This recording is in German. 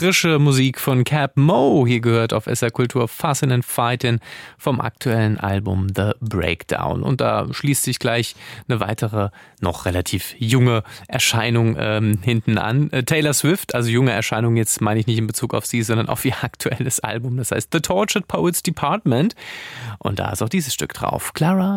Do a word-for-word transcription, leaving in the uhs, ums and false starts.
frische Musik von Cap Mo, hier gehört auf S R Kultur Fussin' and Fightin' vom aktuellen Album The Breakdown. Und da schließt sich gleich eine weitere, noch relativ junge Erscheinung ähm, hinten an. Äh, Taylor Swift, also junge Erscheinung, jetzt meine ich nicht in Bezug auf sie, sondern auf ihr aktuelles Album. Das heißt The Tortured Poets Department. Und da ist auch dieses Stück drauf. Clara